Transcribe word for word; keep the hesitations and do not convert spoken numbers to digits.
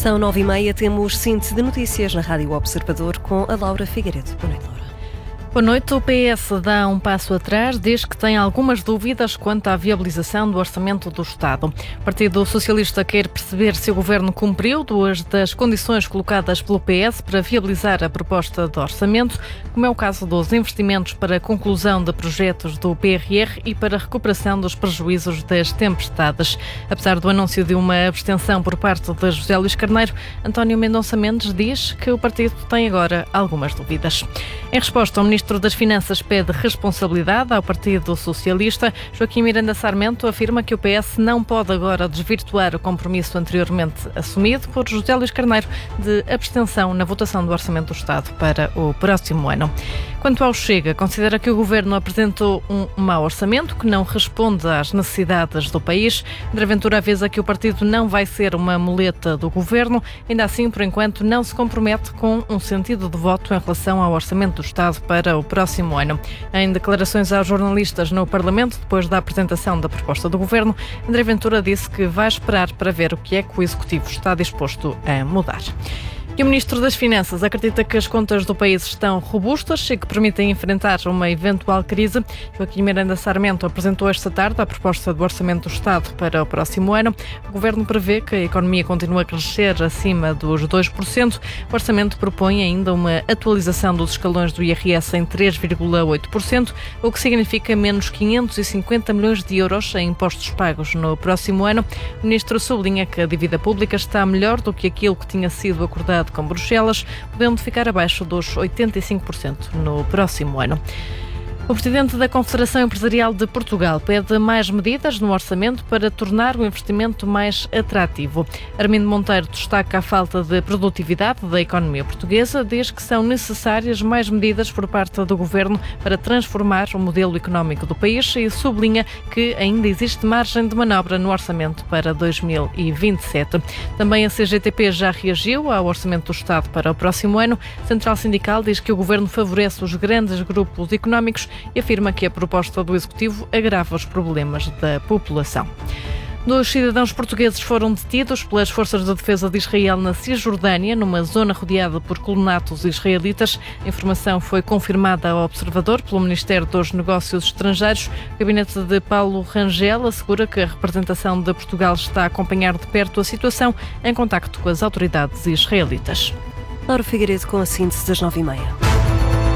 São nove e meia, temos síntese de notícias na Rádio Observador com a Laura Figueiredo. Boa noite, Laura. Boa noite. O P S dá um passo atrás, diz que tem algumas dúvidas quanto à viabilização do orçamento do Estado. O Partido Socialista quer perceber se o Governo cumpriu duas das condições colocadas pelo P S para viabilizar a proposta de orçamento, como é o caso dos investimentos para a conclusão de projetos do P R R e para a recuperação dos prejuízos das tempestades. Apesar do anúncio de uma abstenção por parte de José Luís Carneiro, António Mendonça Mendes diz que o partido tem agora algumas dúvidas. Em resposta, o Ministro das Finanças pede responsabilidade ao Partido Socialista. Joaquim Miranda Sarmento afirma que o P S não pode agora desvirtuar o compromisso anteriormente assumido por José Luís Carneiro de abstenção na votação do Orçamento do Estado para o próximo ano. Quanto ao Chega, considera que o Governo apresentou um mau orçamento que não responde às necessidades do país. André Ventura avisa que o partido não vai ser uma muleta do Governo. Ainda assim, por enquanto, não se compromete com um sentido de voto em relação ao Orçamento do Estado para o próximo ano. Em declarações aos jornalistas no Parlamento, depois da apresentação da proposta do Governo, André Ventura disse que vai esperar para ver o que é que o Executivo está disposto a mudar. E o Ministro das Finanças acredita que as contas do país estão robustas e que permitem enfrentar uma eventual crise. Joaquim Miranda Sarmento apresentou esta tarde a proposta do Orçamento do Estado para o próximo ano. O Governo prevê que a economia continue a crescer acima dos dois por cento. O Orçamento propõe ainda uma atualização dos escalões do I R S em três vírgula oito por cento, o que significa menos quinhentos e cinquenta milhões de euros em impostos pagos no próximo ano. O Ministro sublinha que a dívida pública está melhor do que aquilo que tinha sido acordado com Bruxelas, podendo ficar abaixo dos oitenta e cinco por cento no próximo ano. O presidente da Confederação Empresarial de Portugal pede mais medidas no orçamento para tornar o investimento mais atrativo. Armindo Monteiro destaca a falta de produtividade da economia portuguesa, diz que são necessárias mais medidas por parte do Governo para transformar o modelo económico do país e sublinha que ainda existe margem de manobra no orçamento para dois mil e vinte e sete. Também a C G T P já reagiu ao orçamento do Estado para o próximo ano. A Central Sindical diz que o Governo favorece os grandes grupos económicos e afirma que a proposta do Executivo agrava os problemas da população. Dois cidadãos portugueses foram detidos pelas forças de defesa de Israel na Cisjordânia, numa zona rodeada por colonatos israelitas. A informação foi confirmada ao Observador pelo Ministério dos Negócios Estrangeiros. O gabinete de Paulo Rangel assegura que a representação de Portugal está a acompanhar de perto a situação em contacto com as autoridades israelitas. Laura Figueiredo com a síntese das nove e meia.